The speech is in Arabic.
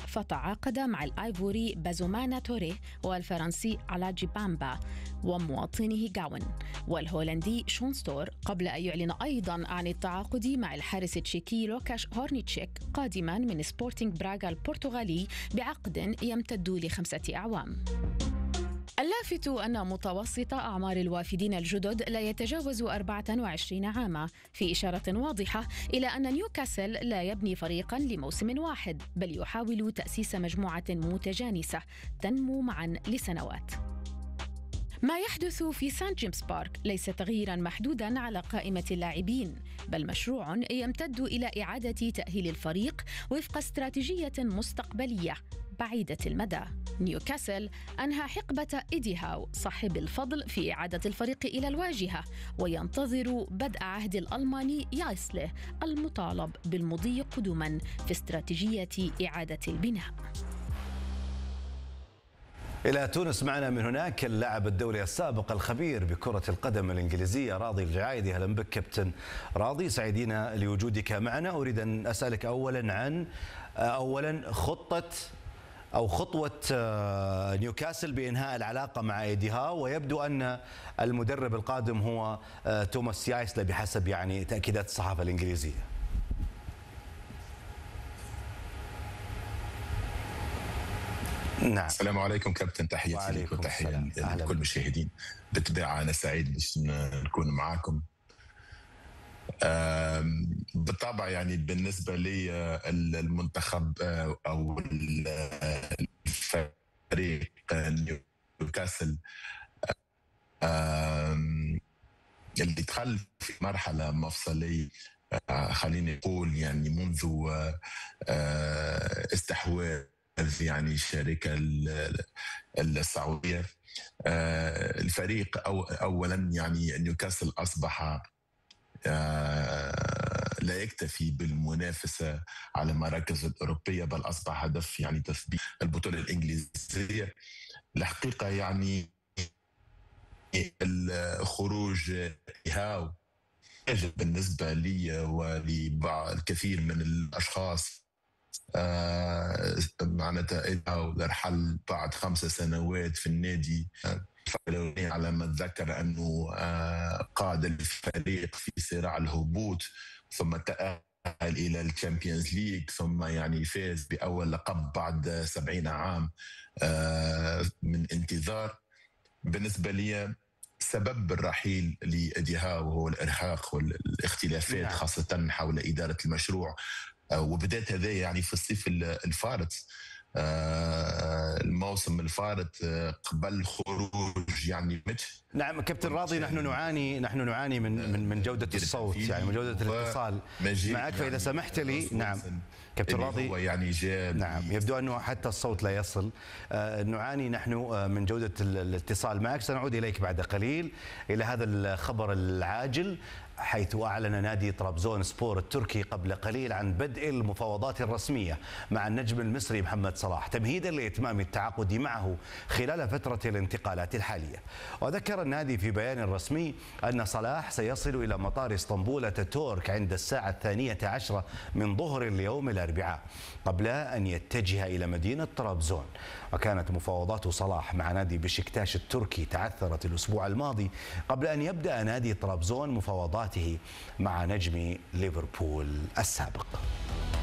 فتعاقد مع الآيفوري بازومانا توري والفرنسي علاجي بامبا ومواطنه جاون والهولندي شون ستور، قبل أن يعلن أيضا عن التعاقد مع الحارس التشيكي لوكاش هورنيتشيك قادما من سبورتينغ براغا البرتغالي بعقد يمتد ل5 أعوام. اللافت أن متوسط أعمار الوافدين الجدد لا يتجاوز 24 عاما، في إشارة واضحة إلى أن نيوكاسل لا يبني فريقا لموسم واحد، بل يحاول تأسيس مجموعة متجانسة تنمو معا لسنوات. ما يحدث في سانت جيمس بارك ليس تغييرا محدودا على قائمة اللاعبين، بل مشروع يمتد إلى إعادة تأهيل الفريق وفق استراتيجية مستقبلية بعيدة المدى. نيوكاسل أنهى حقبة إيدي هاو صاحب الفضل في إعادة الفريق إلى الواجهة، وينتظر بدء عهد الألماني يايسله المطالب بالمضي قدما في استراتيجية إعادة البناء. إلى تونس معنا من هناك اللاعب الدولي السابق الخبير بكرة القدم الإنجليزية راضي الجعايدي. أهلا بك كابتن راضي، سعيدين لوجودك معنا. أريد أن أسألك أولا خطوة نيوكاسل بإنهاء العلاقة مع إيدي هاو، ويبدو أن المدرب القادم هو توماس يايسله بحسب يعني تأكيدات الصحافة الإنجليزية. نعم. السلام عليكم كابتن، تحياتي لك وتحية لكل المشاهدين. بالطبيعة أنا سعيد باش نكون معاكم. بالطبع يعني بالنسبة لي المنتخب أو الفريق نيوكاسل اللي دخل في مرحلة مفصلية، خليني أقول يعني منذ استحواذ يعني الشركة السعودية. الفريق أولا يعني نيوكاسل أصبح لا يكتفي بالمنافسة على المراكز الأوروبية، بل أصبح هدف يعني تثبيت البطولة الإنجليزية. الحقيقة يعني الخروج هاو بالنسبة لي ولبعض الكثير من الأشخاص معناتها الرحل بعد 5 سنوات في النادي. على ما اتذكر انه قاد الفريق في صراع الهبوط، ثم تأهل الى الشامبيونز ليج، ثم يعني فاز باول لقب بعد 70 عام من انتظار. بالنسبه لي سبب الرحيل لإيدي هاو هو الارهاق والاختلافات، خاصه حول اداره المشروع، وبدات هذا يعني في الصيف الفارط، الموسم الفارط قبل خروج يعني متش. نعم كابتن راضي، نحن نعاني من جودة الصوت، يعني من جودة الاتصال معك، فإذا سمحت لي. نعم كابتن راضي، هو يعني جاب نعم يبدو أنه حتى الصوت لا يصل. نعاني نحن من جودة الاتصال معك. سنعود إليك بعد قليل إلى هذا الخبر العاجل، حيث أعلن نادي طرابزون سبور التركي قبل قليل عن بدء المفاوضات الرسمية مع النجم المصري محمد صلاح تمهيدا لإتمام التعاقد معه خلال فترة الانتقالات الحالية. وذكر النادي في بيان رسمي أن صلاح سيصل إلى مطار اسطنبول أتاتورك عند الساعة 12 من ظهر اليوم الأربعاء قبل أن يتجه إلى مدينة طرابزون. وكانت مفاوضات صلاح مع نادي بشكتاش التركي تعثرت الأسبوع الماضي قبل أن يبدأ نادي طرابزون مفاوضاته مع نجم ليفربول السابق.